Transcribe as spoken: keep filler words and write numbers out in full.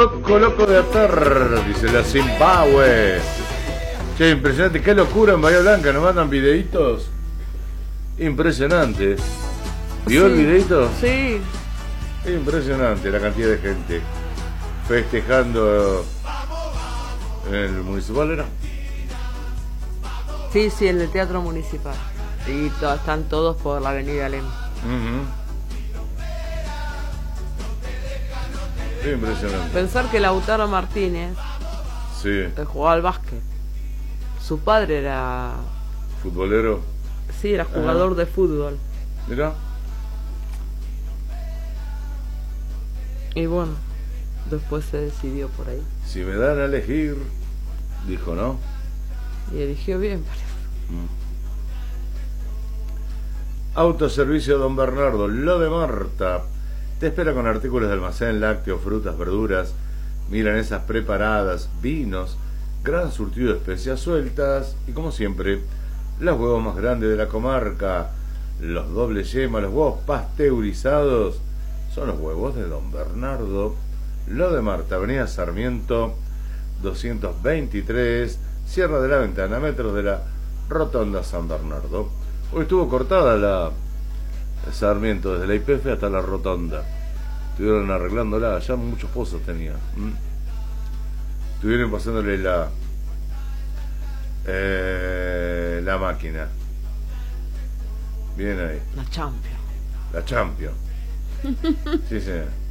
Loco, loco de atar, dice la Zimbabue. Che, impresionante, qué locura en Bahía Blanca, nos mandan videitos. Impresionante. ¿Vio sí, el videito? Sí. Impresionante la cantidad de gente festejando en el municipal, ¿era? Sí, sí, en el Teatro Municipal. Y to están todos por la avenida Lem. Uh-huh. Impresionante. Pensar que Lautaro Martínez, sí, que jugaba al básquet, su padre era... ¿futbolero? Sí, era jugador Ajá. de fútbol. Mira. Y bueno, después se decidió por ahí. Si me dan a elegir, dijo, ¿no? Y eligió bien, parece. Mm. Autoservicio Don Bernardo, lo de Marta. Te espera con artículos de almacén, lácteos, frutas, verduras, milanesas preparadas, vinos, gran surtido de especias sueltas y, como siempre, los huevos más grandes de la comarca, los doble yema, los huevos pasteurizados, son los huevos de Don Bernardo. Lo de Marta, avenida Sarmiento doscientos veintitrés, Sierra de la Ventana, metros de la Rotonda San Bernardo. Hoy estuvo cortada la Sarmiento desde la I P F hasta la Rotonda. Estuvieron arreglándola, ya muchos pozos tenía. ¿Mm? Estuvieron pasándole la eh, la máquina. Bien ahí. La Champion. La Champion. Sí, sí.